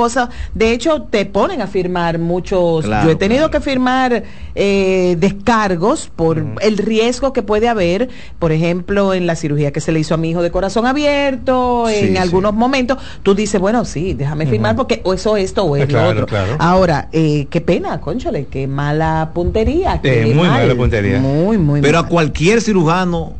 cosas. De hecho, te ponen a firmar muchos. Claro, yo he tenido que firmar descargos por el riesgo que puede haber, por ejemplo, en la cirugía que se le hizo a mi hijo de corazón abierto, en algunos momentos, tú dices, bueno, sí, déjame firmar porque o eso esto o es lo otro. Claro. Ahora, qué pena, cónchale, qué mala puntería. Muy mala puntería. Muy Pero mal. a cualquier cirujano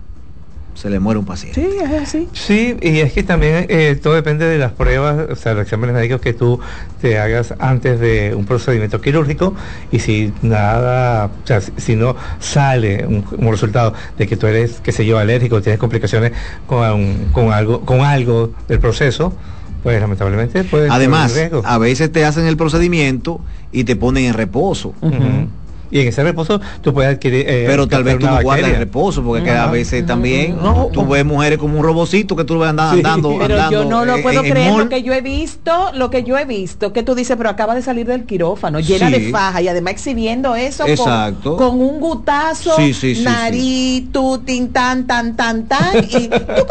se le muere un paciente. Sí, es así. Sí, y es que también todo depende de las pruebas, o sea, los exámenes médicos que tú te hagas antes de un procedimiento quirúrgico, y si nada, o sea, si no sale un resultado de que tú eres, qué sé yo, alérgico, tienes complicaciones con algo del proceso, pues lamentablemente puede Además, ser un riesgo. a veces te hacen el procedimiento y te ponen en reposo. Y en ese reposo tú puedes adquirir pero tal vez tú no guardas el bacteria. reposo, porque que a veces también tú ves mujeres como un robocito que tú lo ves andando. Pero yo no lo puedo creer, mall. lo que yo he visto, que tú dices, pero acaba de salir del quirófano, llena de faja, y además exhibiendo eso con un gutazo, nariz, tutin, tan, y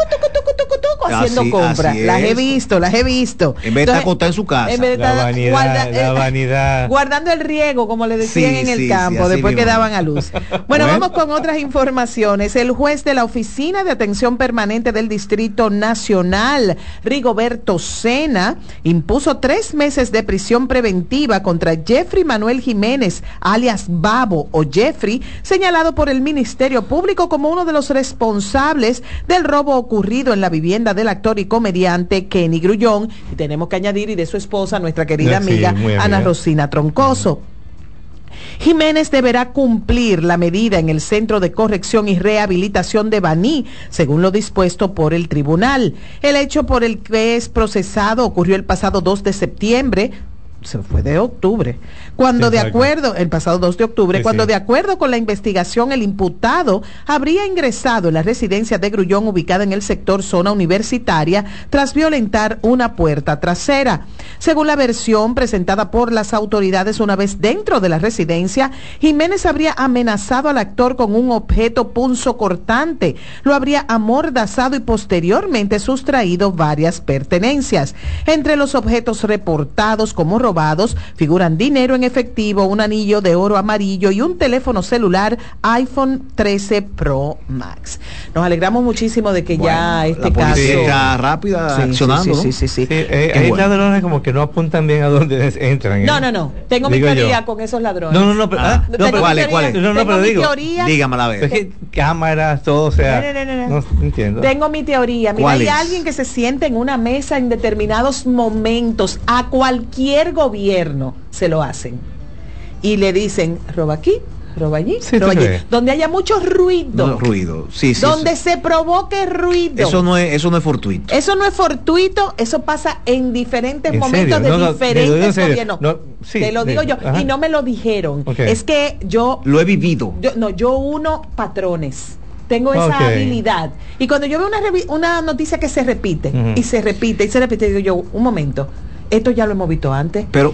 tucu, haciendo compras. Las he visto. En vez de estar acostada en su casa. En vez de La vanidad. Guardando el riego, como le decían en el campo, después que daban a luz. Bueno, vamos con otras informaciones. El juez de la Oficina de Atención Permanente del Distrito Nacional, Rigoberto Sena, impuso 3 meses de prisión preventiva contra Jeffrey Manuel Jiménez, alias Babo o Jeffrey, señalado por el Ministerio Público como uno de los responsables del robo ocurrido en la vivienda del actor y comediante Kenny Grullón, y tenemos que añadir, y de su esposa, nuestra querida amiga Ana Rosina Troncoso. Jiménez deberá cumplir la medida en el Centro de Corrección y Rehabilitación de Baní, según lo dispuesto por el tribunal. El hecho por el que es procesado ocurrió el pasado 2 de septiembre, se fue de octubre, cuando de acuerdo, el pasado 2 de octubre, cuando de acuerdo con la investigación el imputado habría ingresado en la residencia de Grullón ubicada en el sector zona universitaria tras violentar una puerta trasera. Según la versión presentada por las autoridades, una vez dentro de la residencia, Jiménez habría amenazado al actor con un objeto punzocortante, lo habría amordazado y posteriormente sustraído varias pertenencias. Entre los objetos reportados como robados figuran dinero en efectivo, un anillo de oro amarillo y un teléfono celular iPhone 13 Pro Max. Nos alegramos muchísimo de que ya la policía está rápida accionando. Sí. Hay ladrones como que no apuntan bien a dónde entran. No. Tengo mi teoría con esos ladrones. ¿Cuál es? Pero digo, dígamela a ver. Es que cámaras, todo, o sea, no entiendo. Tengo mi teoría. Mira, hay alguien que se siente en una mesa en determinados momentos, a cualquier gobierno se lo hacen y le dicen roba aquí, roba allí, roba allí, donde haya mucho ruido, donde se provoque ruido. Eso no es fortuito. Eso no es fortuito, eso pasa en diferentes momentos de diferentes gobiernos. Te lo digo yo, y no me lo dijeron. Es que yo lo he vivido. Yo uno patrones. Tengo esa habilidad. Y cuando yo veo una noticia que se repite, y se repite, digo yo, un momento, esto ya lo hemos visto antes. Pero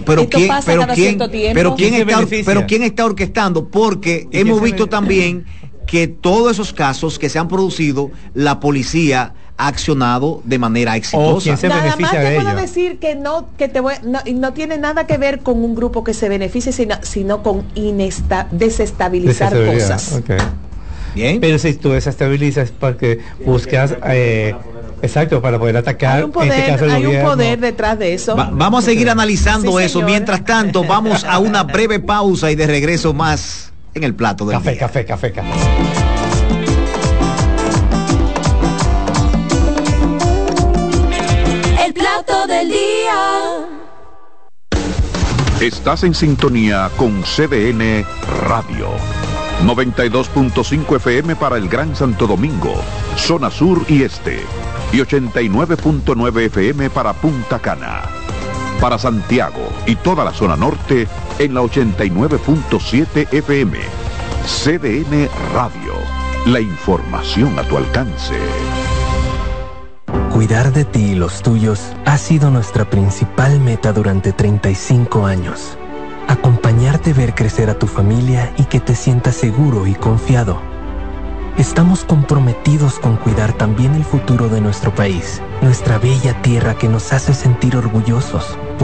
¿quién está orquestando? Porque hemos visto también que todos esos casos que se han producido, la policía ha accionado de manera exitosa. Nada más te puedo decir que no tiene nada que ver con un grupo que se beneficie, sino con desestabilizar cosas. Bien. Pero si tú desestabilizas porque buscas exacto, para poder atacar. Hay un poder detrás de eso. Vamos a seguir analizando eso. Mientras tanto, vamos a una breve pausa y de regreso más en el plato del día. Café. El plato del día. Estás en sintonía con CDN Radio. 92.5 FM para el Gran Santo Domingo, zona sur y este, y 89.9 FM para Punta Cana. Para Santiago y toda la zona norte en la 89.7 FM. CDN Radio, la información a tu alcance. Cuidar de ti y los tuyos ha sido nuestra principal meta durante 35 años. Acompañarte, ver crecer a tu familia y que te sientas seguro y confiado. Estamos comprometidos con cuidar también el futuro de nuestro país, nuestra bella tierra que nos hace sentir orgullosos.